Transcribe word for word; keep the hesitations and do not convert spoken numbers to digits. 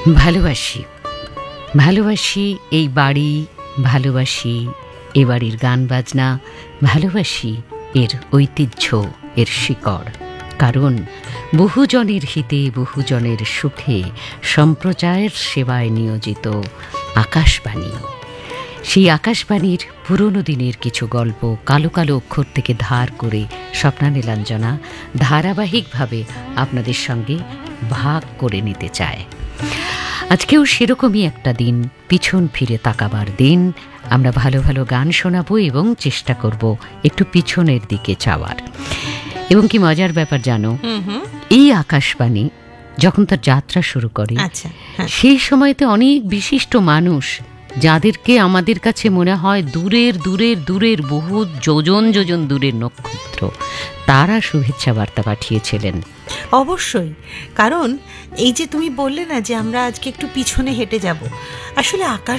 ভালোবাসি ভালোবাসি এই বাড়ি, ভালোবাসি এ বাড়ির গান বাজনা, ভালোবাসি এর ঐতিহ্য, এর শিকড়। কারণ বহুজনের হিতে, বহুজনের সুখে সম্প্রচারের সেবায় নিয়োজিত আকাশবাণী। সেই আকাশবাণীর পুরনো দিনের কিছু গল্প কালো কালো অক্ষর থেকে ধার করে স্বপ্না নীলাঞ্জনা ধারাবাহিকভাবে আপনাদের সঙ্গে ভাগ করে নিতে চায়। আজকেও সেরকমই একটা দিন, পিছন ফিরে তাকাবার দিন। আমরা ভালো ভালো গান শোনাবো এবং চেষ্টা করব একটু পিছনের দিকে যাওয়ার। এবং কি মজার ব্যাপার জানো, এই আকাশবাণী যখন তার যাত্রা শুরু করে, আচ্ছা, হ্যাঁ। সেই সময়তে অনেক বিশিষ্ট মানুষ, যাদেরকে আমাদের কাছে মনে হয় দূরের দূরের দূরের বহু যোজন যোজন দূরের নক্ষত্র, তারা শুভেচ্ছা বার্তা পাঠিয়েছিলেন। অবশ্যই, কারণ এই যে তুমি বললে না যে আমরা আজকে একটু পিছনে হেঁটে যাব, আসলে আকাশ